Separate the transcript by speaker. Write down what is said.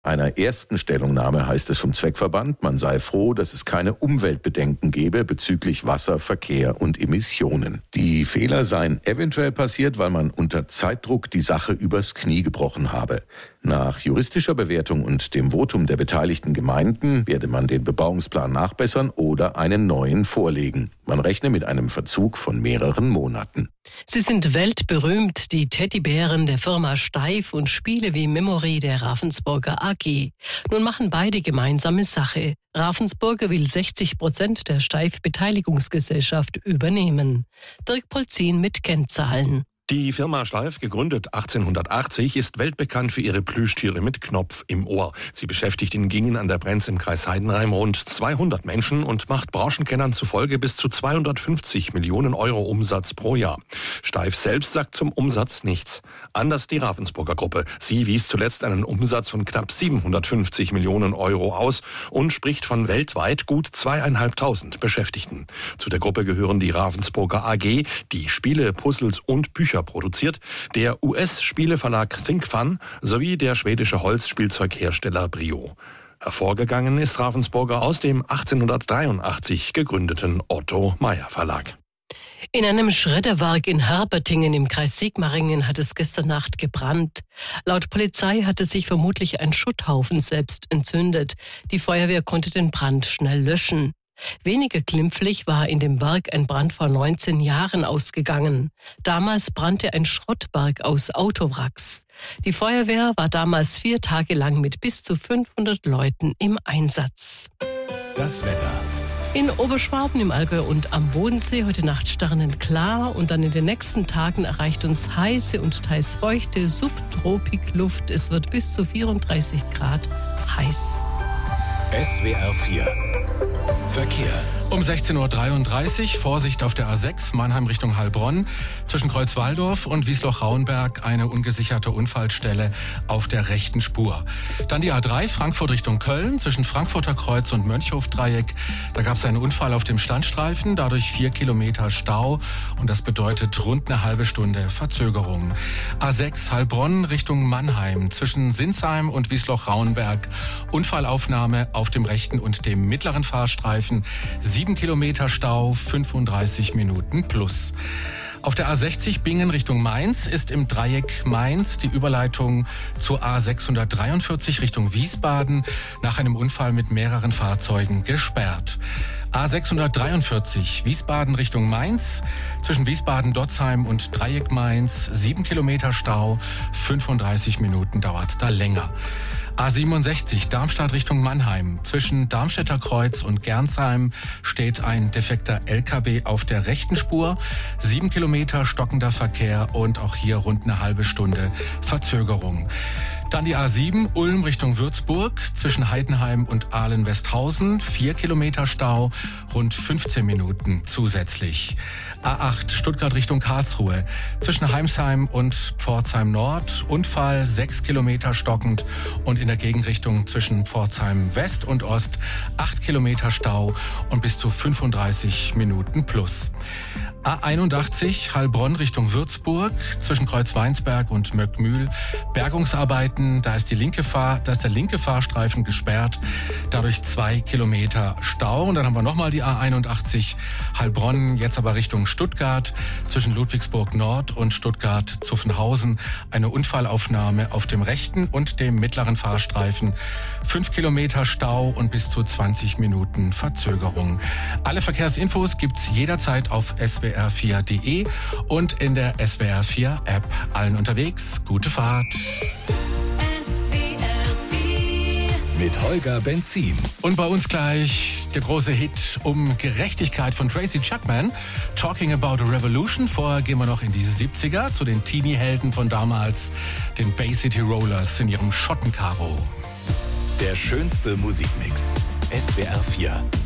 Speaker 1: Einer ersten Stellungnahme heißt es vom Zweckverband, man sei froh, dass es keine Umweltbedenken gebe bezüglich Wasser, Verkehr und Emissionen. Die Fehler seien eventuell passiert, weil man unter Zeitdruck die Sache übers Knie gebrochen habe. Nach juristischer Bewertung und dem Votum der beteiligten Gemeinden werde man den Bebauungsplan nachbessern oder einen neuen vorlegen. Man rechne mit einem Verzug von mehreren Monaten.
Speaker 2: Sie sind weltberühmt, die Teddybären der Firma Steiff und Spiele wie Memory der Ravensburger AG. Nun machen beide gemeinsame Sache. Ravensburger will 60% der Steiff-Beteiligungsgesellschaft übernehmen. Dirk Polzin mit Kennzahlen.
Speaker 3: Die Firma Steiff, gegründet 1880, ist weltbekannt für ihre Plüschtiere mit Knopf im Ohr. Sie beschäftigt in Gingen an der Brenz im Kreis Heidenheim rund 200 Menschen und macht Branchenkennern zufolge bis zu 250 Millionen Euro Umsatz pro Jahr. Steiff selbst sagt zum Umsatz nichts. Anders die Ravensburger Gruppe. Sie wies zuletzt einen Umsatz von knapp 750 Millionen Euro aus und spricht von weltweit gut 2.500 Beschäftigten. Zu der Gruppe gehören die Ravensburger AG, die Spiele, Puzzles und Bücher produziert, der US-Spieleverlag Think Fun sowie der schwedische Holzspielzeughersteller Brio. Hervorgegangen ist Ravensburger aus dem 1883 gegründeten Otto Meyer Verlag.
Speaker 2: In einem Schredderwerk in Herbertingen im Kreis Sigmaringen hat es gestern Nacht gebrannt. Laut Polizei hatte sich vermutlich ein Schutthaufen selbst entzündet. Die Feuerwehr konnte den Brand schnell löschen. Weniger glimpflich war in dem Werk ein Brand vor 19 Jahren ausgegangen. Damals brannte ein Schrottberg aus Autowracks. Die Feuerwehr war damals 4 Tage lang mit bis zu 500 Leuten im Einsatz.
Speaker 4: Das Wetter.
Speaker 2: In Oberschwaben, im Allgäu und am Bodensee heute Nacht sternenklar und dann in den nächsten Tagen erreicht uns heiße und teils feuchte Subtropikluft. Es wird bis zu 34 Grad heiß.
Speaker 4: SWR 4 Verkehr.
Speaker 5: Um 16.33 Uhr, Vorsicht auf der A6, Mannheim Richtung Heilbronn. Zwischen Kreuzwaldorf und Wiesloch-Rauenberg eine ungesicherte Unfallstelle auf der rechten Spur. Dann die A3, Frankfurt Richtung Köln, zwischen Frankfurter Kreuz und Mönchhof-Dreieck. Da gab es einen Unfall auf dem Standstreifen, dadurch 4 Kilometer Stau. Und das bedeutet rund eine halbe Stunde Verzögerung. A6, Heilbronn Richtung Mannheim, zwischen Sinsheim und Wiesloch-Rauenberg. Unfallaufnahme auf dem rechten und dem mittleren Fahrstreifen. 7 Kilometer Stau, 35 Minuten plus. Auf der A60 Bingen Richtung Mainz ist im Dreieck Mainz die Überleitung zur A643 Richtung Wiesbaden nach einem Unfall mit mehreren Fahrzeugen gesperrt. A643 Wiesbaden Richtung Mainz, zwischen Wiesbaden-Dotzheim und Dreieck Mainz 7 Kilometer Stau, 35 Minuten dauert da länger. A67 Darmstadt Richtung Mannheim. Zwischen Darmstädter Kreuz und Gernsheim steht ein defekter LKW auf der rechten Spur. 7 Kilometer stockender Verkehr und auch hier rund eine halbe Stunde Verzögerung. Dann die A7 Ulm Richtung Würzburg, zwischen Heidenheim und Ahlen-Westhausen, 4 Kilometer Stau, rund 15 Minuten zusätzlich. A8 Stuttgart Richtung Karlsruhe, zwischen Heimsheim und Pforzheim Nord, Unfall, 6 Kilometer stockend und in der Gegenrichtung zwischen Pforzheim West und Ost, 8 Kilometer Stau und bis zu 35 Minuten plus. A81 Heilbronn Richtung Würzburg, zwischen Kreuzweinsberg und Möckmühl, Bergungsarbeiten, da ist der linke Fahrstreifen gesperrt, dadurch 2 Kilometer Stau. Und dann haben wir nochmal die A81 Heilbronn, jetzt aber Richtung Stuttgart, zwischen Ludwigsburg Nord und Stuttgart-Zuffenhausen, eine Unfallaufnahme auf dem rechten und dem mittleren Fahrstreifen, 5 Kilometer Stau und bis zu 20 Minuten Verzögerung. Alle Verkehrsinfos gibt's jederzeit auf swr4.de und in der SWR 4 App. Allen unterwegs, gute Fahrt.
Speaker 4: Mit Holger Benzin.
Speaker 5: Und bei uns gleich der große Hit um Gerechtigkeit von Tracy Chapman, Talking About a Revolution. Vorher gehen wir noch in die 70er zu den Teenie-Helden von damals, den Bay City Rollers in ihrem Schottenkaro.
Speaker 4: Der schönste Musikmix. SWR 4.